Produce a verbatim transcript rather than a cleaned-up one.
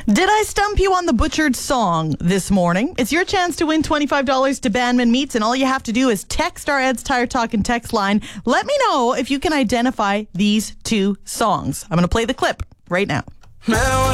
Did I stump you on the butchered song this morning? It's your chance to win twenty-five dollars to Bandman Meats, and all you have to do is text our Ed's Tire Talk and text line. Let me know if you can identify these two songs. I'm going to play the clip right now.